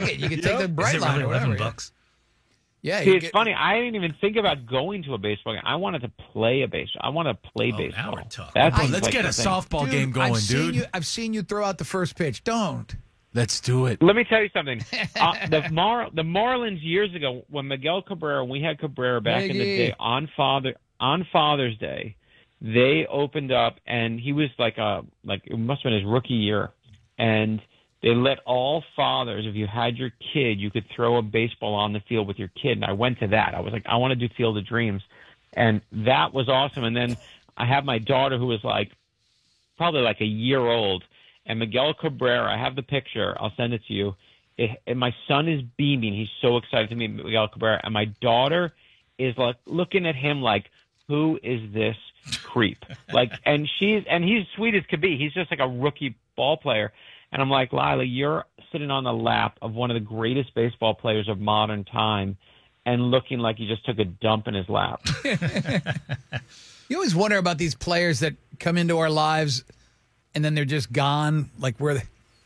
ticket. You can take the Bright Is it Line really or whatever. $11? Yeah. See, it's funny. I didn't even think about going to a baseball game. I wanted to play a baseball. I want to play baseball. Now we're talking. That's Let's like get the a thing. softball game going, dude. I've seen you throw out the first pitch. Don't. Let's do it. Let me tell you something. The Marlins years ago, when Miguel Cabrera, we had Cabrera back in the day on Father's Day, they opened up, and he was like it must have been his rookie year, and they let all fathers, if you had your kid, you could throw a baseball on the field with your kid. And I went to that. I was like, I want to do Field of Dreams, and that was awesome. And then I have my daughter who was probably like a year old. And Miguel Cabrera, I have the picture. I'll send it to you. And my son is beaming. He's so excited to meet Miguel Cabrera. And my daughter is like looking at him like, who is this creep? And he's sweet as could be. He's just like a rookie ball player. And I'm like, Lila, you're sitting on the lap of one of the greatest baseball players of modern time and looking like you just took a dump in his lap. You always wonder about these players that come into our lives and then they're just gone. Like whatever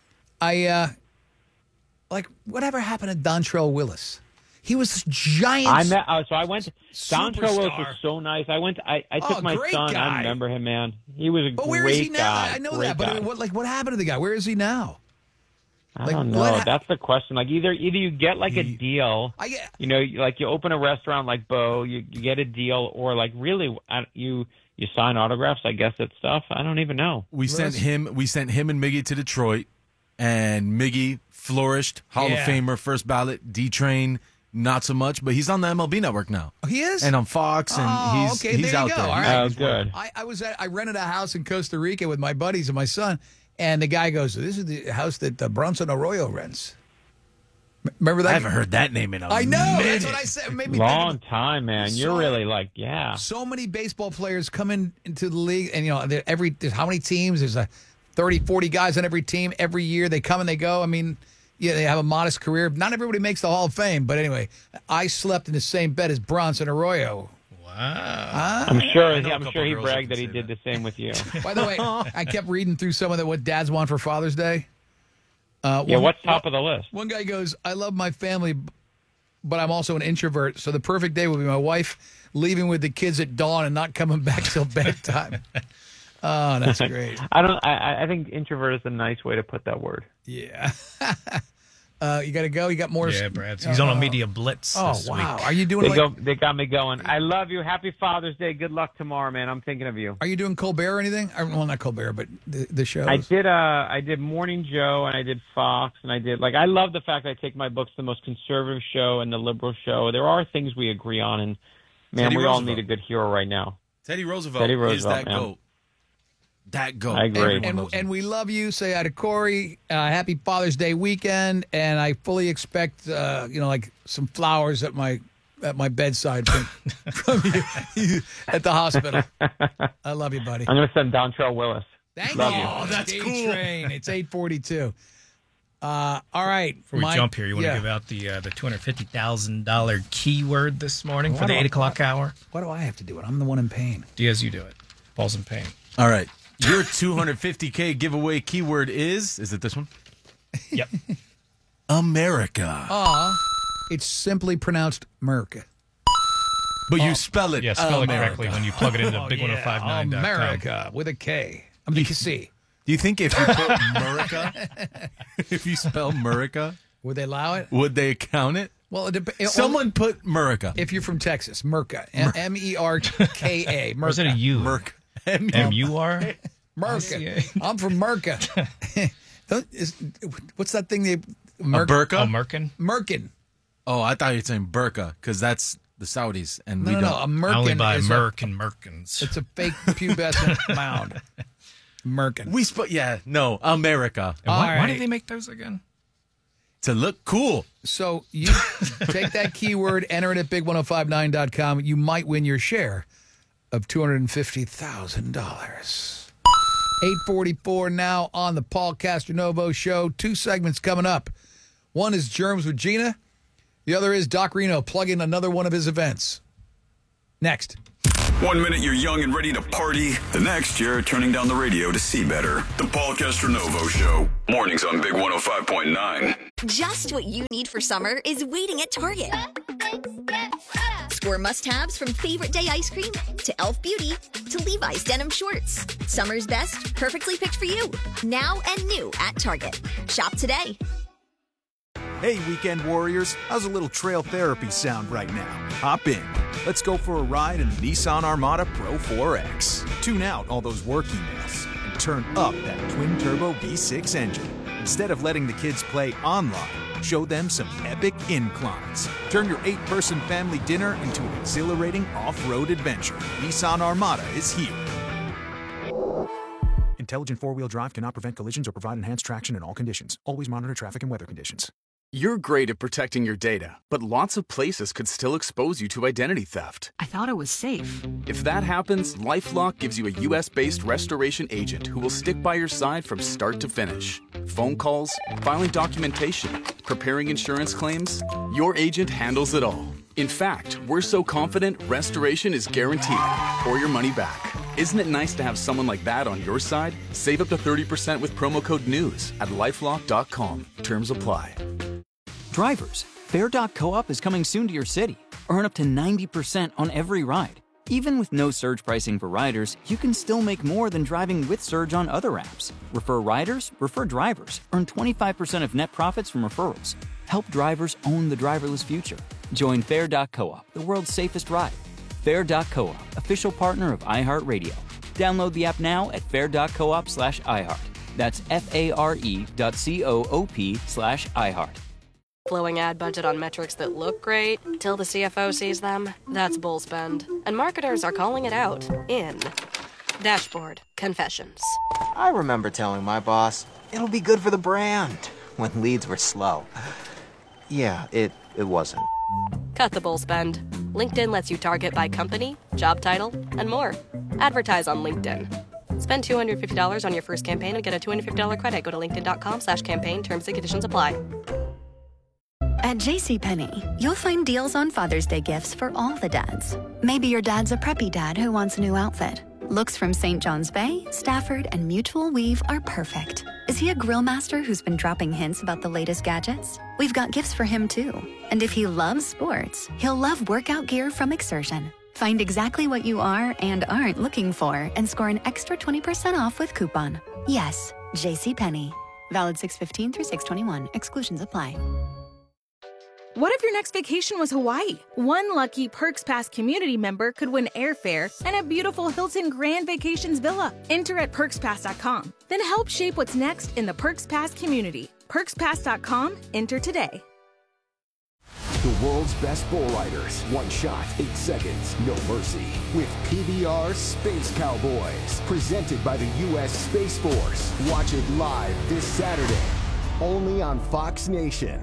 happened to Dontrell Willis? He was this giant. I went. Dontrell Willis was so nice. I took my son. Guy. I remember him, man. He was a but great where is he now? guy. I know great that, but what happened to the guy? Where is he now? I don't know. That's the question. Like either you get like a deal, like you open a restaurant like Bo, you get a deal, or like really you sign autographs. I guess it's stuff. I don't even know. We sent him and Miggy to Detroit, and Miggy flourished. Hall of Famer, first ballot. D-Train, not so much, but he's on the MLB Network now. Oh, he is, and on Fox, and he's out there. All right. Oh, good. I rented a house in Costa Rica with my buddies and my son. And the guy goes, "This is the house that Bronson Arroyo rents." Remember that? I haven't heard that name in a I know. minute. That's what I said. Maybe long time, man. You're really like, yeah. So many baseball players come into the league, and there's how many teams? There's 30, 40 guys on every team every year. They come and they go. I mean, they have a modest career. Not everybody makes the Hall of Fame, but anyway, I slept in the same bed as Bronson Arroyo. Wow. I'm sure he bragged that he did the same with you. By the way, I kept reading through some of what dads want for Father's Day. What's top of the list? One guy goes, "I love my family, but I'm also an introvert, so the perfect day would be my wife leaving with the kids at dawn and not coming back till bedtime." Oh, that's great. I think introvert is a nice way to put that word. Yeah. You got to go? You got more? Yeah, Brad. He's on a media blitz this week. Are you doing They got me going. I love you. Happy Father's Day. Good luck tomorrow, man. I'm thinking of you. Are you doing Colbert or anything? Well, not Colbert, but the shows. I did Morning Joe, and I did Fox, and I did I love the fact that I take my books to the most conservative show and the liberal show. There are things we agree on, and man, we all need a good hero right now. Teddy Roosevelt is that man. GOAT. That GOAT. I agree. And we love you. Say hi to Corey. Happy Father's Day weekend. And I fully expect, some flowers at my bedside from you at the hospital. I love you, buddy. I'm going to send Dontrell Willis. Thank love you. Oh, that's cool. Train. It's 8:42. All right. Before we jump here, you want to give out the $250,000 keyword this morning for the 8 o'clock hour? Why do I have to do it? I'm the one in pain. Diaz, you do it. Paul's in pain. All right. Your $250K giveaway keyword is it this one? Yep. America. It's simply pronounced America. But you spell it. Yeah, spell it correctly when you plug it into big1059.com. America with a K. I mean, C. Do you think if you put Murica, if you spell Murica, would they allow it? Would they count it? Well, someone put Murica. If you're from Texas, Merca. Merka. Or is it a U? Merca. M-U-R? Merca. I'm from Merca. What's that thing they... A burqa? Oh, Merkin? Merkin. Oh, I thought you were saying burqa, because that's the Saudis, and we don't. No, a Merkin. I only buy Merc and Merkins. It's a fake pubescent mound. Merkin. America. And why do they make those again? To look cool. So you take that keyword, enter it at big1059.com. You might win your share of $250,000. 8:44 now on the Paul Castronovo Show. 2 segments coming up. One is Germs with Gina. The other is Doc Reno plugging another one of his events. Next. 1 minute you're young and ready to party. The next you're turning down the radio to see better. The Paul Castronovo Show. Mornings on Big 105.9. Just what you need for summer is waiting at Target. Score must-haves from Favorite Day ice cream to Elf Beauty to Levi's denim shorts. Summer's best, perfectly picked for you. Now and new at Target. Shop today. Hey, weekend warriors. How's a little trail therapy sound right now? Hop in. Let's go for a ride in the Nissan Armada Pro 4X. Tune out all those work emails and turn up that twin-turbo V6 engine. Instead of letting the kids play online, show them some epic inclines. Turn your 8-person family dinner into an exhilarating off-road adventure. Nissan Armada is here. Intelligent four-wheel drive cannot prevent collisions or provide enhanced traction in all conditions. Always monitor traffic and weather conditions. You're great at protecting your data, but lots of places could still expose you to identity theft. I thought it was safe. If that happens, LifeLock gives you a U.S.-based restoration agent who will stick by your side from start to finish. Phone calls, filing documentation, preparing insurance claims, your agent handles it all. In fact, we're so confident restoration is guaranteed or your money back. Isn't it nice to have someone like that on your side? Save up to 30% with promo code NEWS at LifeLock.com. Terms apply. Drivers, Fair.coop is coming soon to your city. Earn up to 90% on every ride. Even with no surge pricing for riders, you can still make more than driving with Surge on other apps. Refer riders, refer drivers. Earn 25% of net profits from referrals. Help drivers own the driverless future. Join Fair.coop, the world's safest ride. Fair.coop, official partner of iHeartRadio. Download the app now at fair.coop/iHeart. That's FARE.coop/iHeart. Blowing ad budget on metrics that look great till the CFO sees them. That's bull spend. And marketers are calling it out in Dashboard Confessions. I remember telling my boss, it'll be good for the brand, when leads were slow. Yeah, it wasn't. Cut the bull spend. LinkedIn lets you target by company, job title, and more. Advertise on LinkedIn. Spend $250 on your first campaign and get a $250 credit. Go to linkedin.com/campaign. Terms and conditions apply. At JCPenney, you'll find deals on Father's Day gifts for all the dads. Maybe your dad's a preppy dad who wants a new outfit. Looks from St. John's Bay, Stafford, and Mutual Weave are perfect. Is he a grill master who's been dropping hints about the latest gadgets? We've got gifts for him too. And if he loves sports, he'll love workout gear from Exertion. Find exactly what you are and aren't looking for and score an extra 20% off with coupon. Yes, JCPenney. Valid 6/15 through 6/21. Exclusions apply. What if your next vacation was Hawaii? One lucky Perks Pass community member could win airfare and a beautiful Hilton Grand Vacations villa. Enter at PerksPass.com. Then help shape what's next in the Perks Pass community. PerksPass.com. Enter today. The world's best bull riders. One shot, 8 seconds, no mercy. With PBR Space Cowboys. Presented by the U.S. Space Force. Watch it live this Saturday. Only on Fox Nation.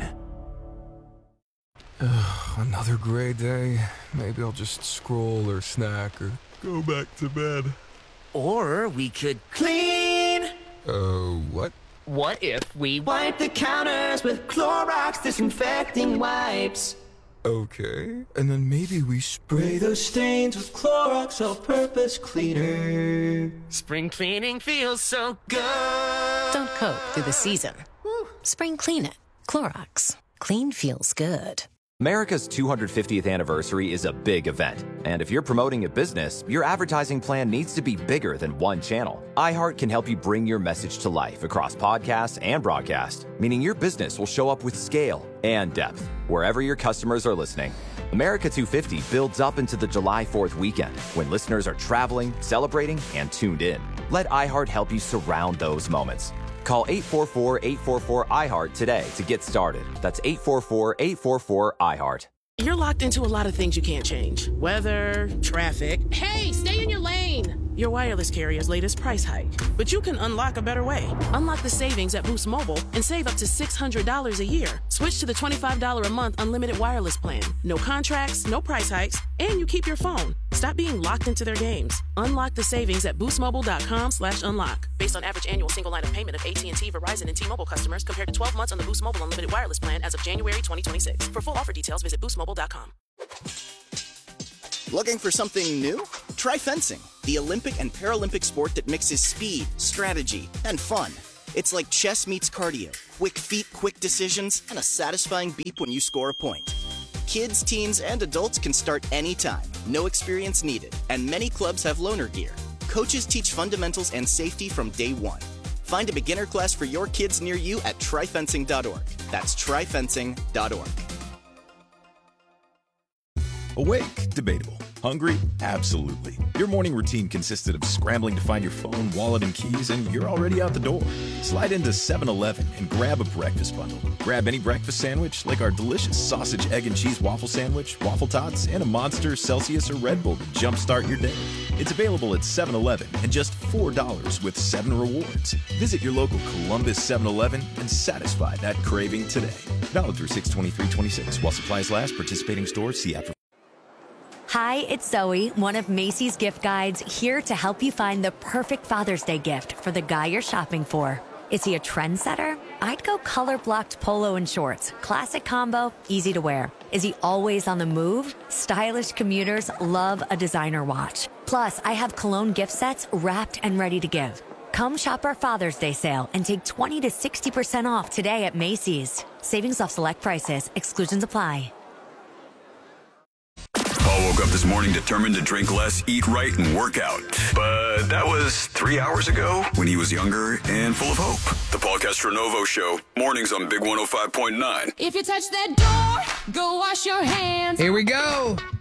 Another gray day. Maybe I'll just scroll or snack or go back to bed. Or we could clean. What? What if we wipe the counters with Clorox disinfecting wipes? Okay. And then maybe we Spray those stains with Clorox all-purpose cleaner. Spring cleaning feels so good. Don't cope through the season. Spring clean it. Clorox. Clean feels good. America's 250th anniversary is a big event, and if you're promoting a business, your advertising plan needs to be bigger than one channel. iHeart can help you bring your message to life across podcasts and broadcast, meaning your business will show up with scale and depth wherever your customers are listening. America 250 builds up into the July 4th weekend when listeners are traveling, celebrating, and tuned in. Let iHeart help you surround those moments. Call 844-844-iHeart today to get started. That's 844-844-iHeart. You're locked into a lot of things you can't change. Weather, traffic. Hey, stay in your lane. Your wireless carrier's latest price hike. But you can unlock a better way. Unlock the savings at Boost Mobile and save up to $600 a year. Switch to the $25 a month unlimited wireless plan. No contracts, no price hikes, and you keep your phone. Stop being locked into their games. Unlock the savings at boostmobile.com/unlock. Based on average annual single line of payment of AT&T, Verizon, and T-Mobile customers compared to 12 months on the Boost Mobile unlimited wireless plan as of January 2026. For full offer details, visit boostmobile.com. Looking for something new? Try fencing, the Olympic and Paralympic sport that mixes speed, strategy, and fun. It's like chess meets cardio. Quick feet, quick decisions, and a satisfying beep when you score a point. Kids, teens, and adults can start anytime. No experience needed. And many clubs have loaner gear. Coaches teach fundamentals and safety from day one. Find a beginner class for your kids near you at tryfencing.org. That's tryfencing.org. Awake? Debatable. Hungry? Absolutely. Your morning routine consisted of scrambling to find your phone, wallet, and keys, and you're already out the door. Slide into 7-Eleven and grab a breakfast bundle. Grab any breakfast sandwich, like our delicious sausage, egg, and cheese waffle sandwich, waffle tots, and a Monster, Celsius, or Red Bull to jumpstart your day. It's available at 7-Eleven and just $4 with 7 rewards. Visit your local Columbus 7-Eleven and satisfy that craving today. Valid through 6/23/26. While supplies last, participating stores see app. Hi, it's Zoe, one of Macy's gift guides, here to help you find the perfect Father's Day gift for the guy you're shopping for. Is he a trendsetter? I'd go color-blocked polo and shorts. Classic combo, easy to wear. Is he always on the move? Stylish commuters love a designer watch. Plus, I have cologne gift sets wrapped and ready to give. Come shop our Father's Day sale and take 20 to 60% off today at Macy's. Savings off select prices. Exclusions apply. Paul woke up this morning determined to drink less, eat right, and work out. But that was 3 hours ago when he was younger and full of hope. The Paul Castronovo Show, mornings on Big 105.9. If you touch that door, go wash your hands. Here we go.